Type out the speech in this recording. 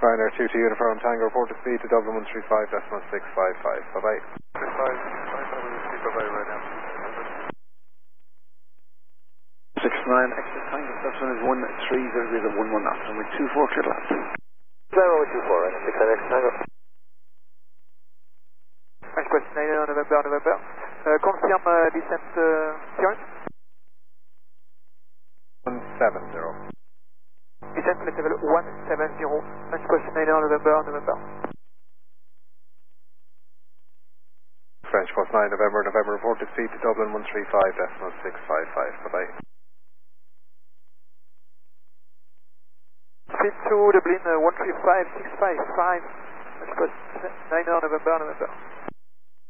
Ryanair 22 Uniform Tango, report to speed to Dublin 135, decimal 655. Bye-bye. bye-bye right now. 69, exit Tango, this one is 130.11 knots, and with 24 clear left. 024, right, 69 exit Tango. Request 9 November. Confirm descent clearance. 170. Descent flight level 170. Request 9 November. French Bus 9 November, report to speed to Dublin 135, decimal 655. Bye-bye. Speed to Dublin 135, 655. Request 9 November.